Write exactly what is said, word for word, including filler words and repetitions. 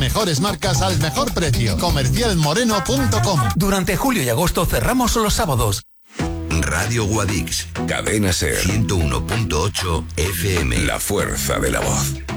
mejores marcas al mejor precio. comercial moreno punto com. Durante julio y agosto cerramos los sábados. Radio Guadix, Cadena Ser ciento uno punto ocho F M. La fuerza de la voz.